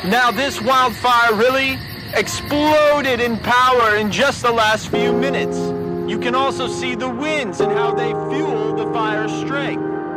Now this wildfire really exploded in power in just the last few minutes. You can also see the winds and how they fuel the fire's strength.